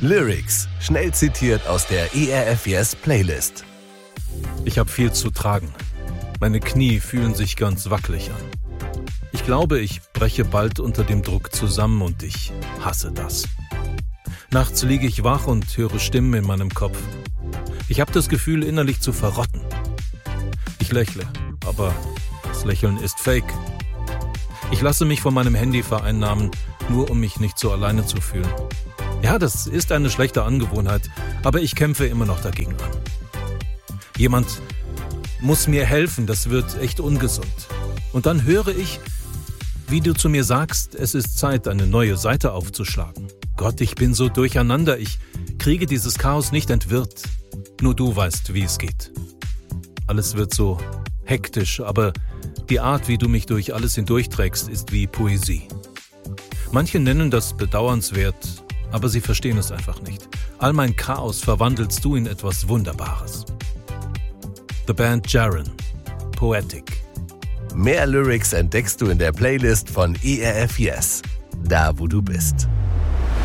Lyrics, schnell zitiert aus der ERF Yes Playlist. Ich habe viel zu tragen. Meine Knie fühlen sich ganz wackelig an. Ich glaube, ich breche bald unter dem Druck zusammen und ich hasse das. Nachts liege ich wach und höre Stimmen in meinem Kopf. Ich habe das Gefühl, innerlich zu verrotten. Ich lächle, aber das Lächeln ist fake. Ich lasse mich von meinem Handy vereinnahmen, nur um mich nicht so alleine zu fühlen. Ja, das ist eine schlechte Angewohnheit, aber ich kämpfe immer noch dagegen an. Jemand muss mir helfen, das wird echt ungesund. Und dann höre ich, wie du zu mir sagst, es ist Zeit, eine neue Seite aufzuschlagen. Gott, ich bin so durcheinander, ich kriege dieses Chaos nicht entwirrt. Nur du weißt, wie es geht. Alles wird so hektisch, aber die Art, wie du mich durch alles hindurchträgst, ist wie Poesie. Manche nennen das bedauernswert, aber sie verstehen es einfach nicht. All mein Chaos verwandelst du in etwas Wunderbares. The Band Jaren, Poetic. Mehr Lyrics entdeckst du in der Playlist von ERF Yes, da wo du bist.